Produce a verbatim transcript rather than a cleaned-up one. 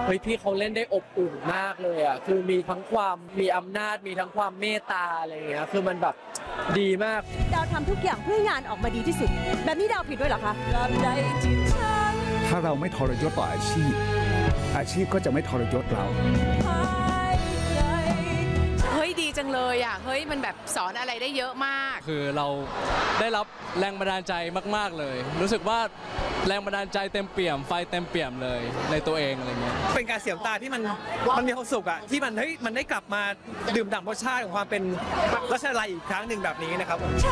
เฮ้ยพี่เขาเล่นได้อบอุ่นมากเลยอ่ะคือมีทั้งความมีอำนาจมีทั้งความเมตตาอะไรอย่างเงี้ยคือมันแบบดีมากดาวทำทุกอย่างเพื่อให้งานออกมาดีที่สุดแบบนี้ดาวผิดด้วยเหรอคะถ้าเราไม่ทรยศต่ออาชีพอาชีพก็จะไม่ทรยศเราเฮ้ยดีจังเลยอ่ะเฮ้ยมันแบบสอนอะไรได้เยอะมากคือเราได้รับแรงบันดาลใจมากๆเลยรู้สึกว่าแรงบันดาลใจเต็มเปี่ยมไฟเต็มเปี่ยมเลยในตัวเองอะไรเงี้ยเป็นการเสียน้ำตาที่มันมันมีความสุขอะที่มันเฮ้ยมันได้กลับมาดื่มด่ำรสชาติของความเป็นรัชดาลัยอีกครั้งหนึ่งแบบนี้นะครับ